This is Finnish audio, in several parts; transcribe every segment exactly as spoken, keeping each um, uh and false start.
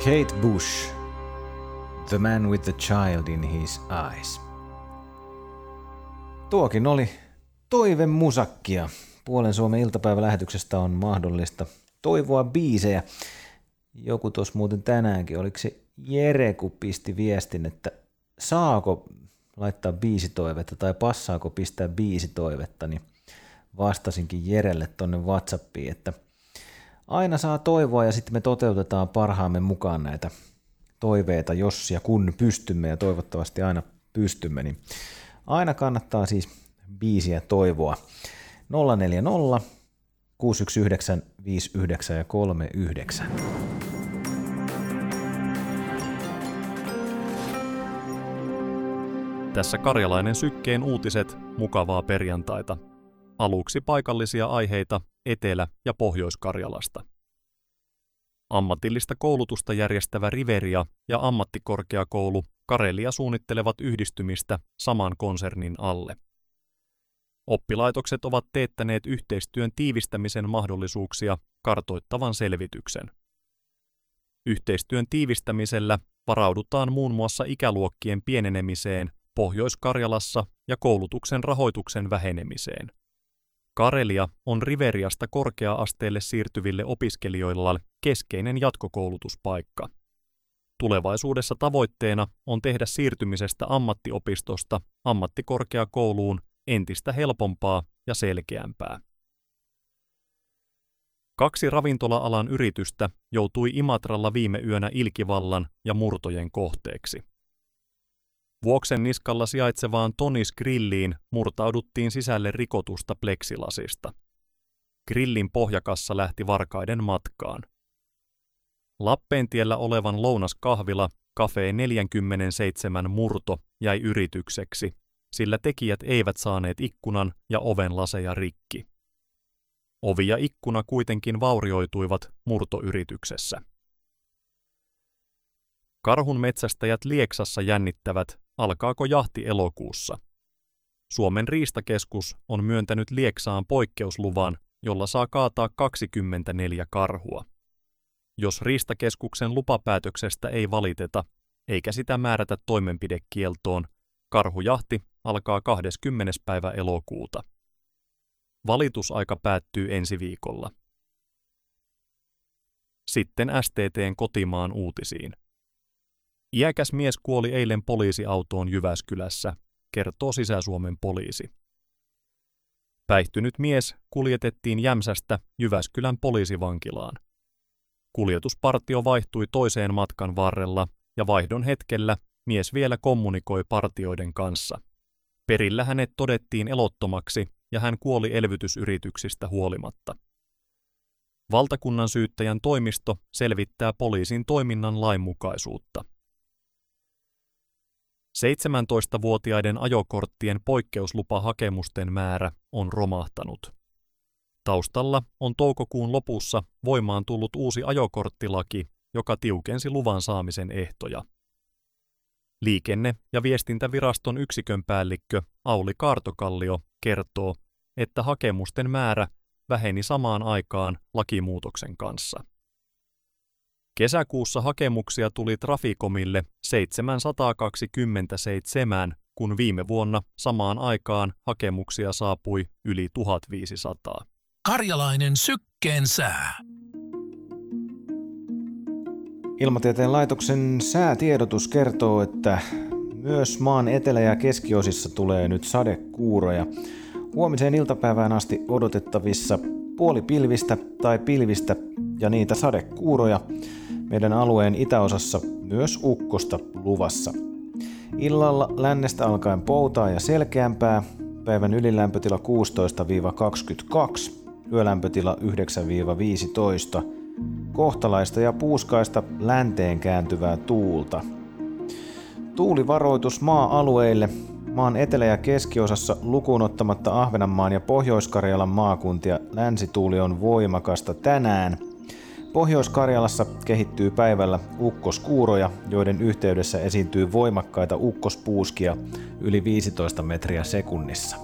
Kate Bush, The Man with the Child in His Eyes. Tuokin oli toivemusakkia. Puolen Suomen iltapäivälähetyksestä on mahdollista toivoa biisejä. Joku tuossa muuten tänäänkin, oliko se Jere, kun pisti viestin, että saako laittaa biisitoivetta tai passaako pistää biisitoivetta, niin vastasinkin Jerelle tonne WhatsAppiin, että aina saa toivoa ja sitten me toteutetaan parhaamme mukaan näitä toiveita, jos ja kun pystymme, ja toivottavasti aina pystymme, niin aina kannattaa siis biisiä toivoa. nolla neljä nolla, kuusi yksi yhdeksän, viisi yhdeksän ja kolme yhdeksän. Tässä Karjalainen Sykkeen uutiset, mukavaa perjantaita. Aluksi paikallisia aiheita Etelä- ja Pohjois-Karjalasta. Ammatillista koulutusta järjestävä Riveria ja ammattikorkeakoulu Karelia suunnittelevat yhdistymistä saman konsernin alle. Oppilaitokset ovat teettäneet yhteistyön tiivistämisen mahdollisuuksia kartoittavan selvityksen. Yhteistyön tiivistämisellä varaudutaan muun muassa ikäluokkien pienenemiseen Pohjois-Karjalassa ja koulutuksen rahoituksen vähenemiseen. Karelia on Riveriasta korkea-asteelle siirtyville opiskelijoilla keskeinen jatkokoulutuspaikka. Tulevaisuudessa tavoitteena on tehdä siirtymisestä ammattiopistosta ammattikorkeakouluun entistä helpompaa ja selkeämpää. Kaksi ravintola-alan yritystä joutui Imatralla viime yönä ilkivallan ja murtojen kohteeksi. Vuoksen niskalla sijaitsevaan Tonis Grilliin murtauduttiin sisälle rikotusta pleksilasista. Grillin pohjakassa lähti varkaiden matkaan. Lappeentiellä olevan lounaskahvila Cafe neljäkymmentäseitsemän murto jäi yritykseksi, sillä tekijät eivät saaneet ikkunan ja oven laseja rikki. Ovi ja ikkuna kuitenkin vaurioituivat murtoyrityksessä. Karhun metsästäjät Lieksassa jännittävät, alkaako jahti elokuussa. Suomen riistakeskus on myöntänyt Lieksaan poikkeusluvan, jolla saa kaataa kaksikymmentäneljä karhua. Jos riistakeskuksen lupapäätöksestä ei valiteta, eikä sitä määrätä toimenpidekieltoon, karhujahti alkaa kahdeskymmenes päivä elokuuta. Valitusaika päättyy ensi viikolla. Sitten S T T:n kotimaan uutisiin. Iäkäs mies kuoli eilen poliisiautoon Jyväskylässä, kertoo Sisä-Suomen poliisi. Päihtynyt mies kuljetettiin Jämsästä Jyväskylän poliisivankilaan. Kuljetuspartio vaihtui toiseen matkan varrella ja vaihdon hetkellä mies vielä kommunikoi partioiden kanssa. Perillä hänet todettiin elottomaksi ja hän kuoli elvytysyrityksistä huolimatta. Valtakunnan syyttäjän toimisto selvittää poliisin toiminnan lainmukaisuutta. seitsemäntoistavuotiaiden ajokorttien poikkeuslupahakemusten määrä on romahtanut. Taustalla on toukokuun lopussa voimaan tullut uusi ajokorttilaki, joka tiukensi luvan saamisen ehtoja. Liikenne- ja viestintäviraston yksikön päällikkö Auli Kaartokallio kertoo, että hakemusten määrä väheni samaan aikaan lakimuutoksen kanssa. Kesäkuussa hakemuksia tuli Traficomille seitsemänsataakaksikymmentäseitsemän, kun viime vuonna samaan aikaan hakemuksia saapui yli tuhatviisisataa. Karjalainen Sykkeen sää. Ilmatieteen laitoksen säätiedotus kertoo, että myös maan etelä- ja keskiosissa tulee nyt sadekuuroja. Huomiseen iltapäivään asti odotettavissa puolipilvistä tai pilvistä ja niitä sadekuuroja. Meidän alueen itäosassa myös ukkosta luvassa. Illalla lännestä alkaen poutaa ja selkeämpää. Päivän ylilämpötila kuusitoista kaksikymmentäkaksi, yölämpötila yhdeksän viisitoista. Kohtalaista ja puuskaista länteen kääntyvää tuulta. Tuulivaroitus maa-alueille. Maan etelä- ja keskiosassa lukuun ottamatta Ahvenanmaan ja Pohjois-Karjalan maakuntia länsituuli on voimakasta tänään. Pohjois-Karjalassa kehittyy päivällä ukkoskuuroja, joiden yhteydessä esiintyy voimakkaita ukkospuuskia yli viisitoista metriä sekunnissa.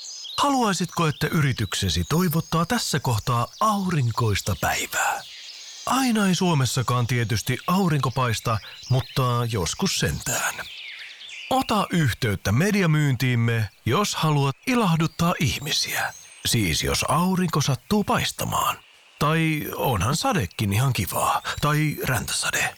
Haluaisitko, että yrityksesi toivottaa tässä kohtaa aurinkoista päivää? Aina ei Suomessakaan tietysti aurinko paista, mutta joskus sentään. Ota yhteyttä mediamyyntiimme, jos haluat ilahduttaa ihmisiä. Siis jos aurinko sattuu paistamaan. Tai onhan sadekin ihan kivaa. Tai räntäsade.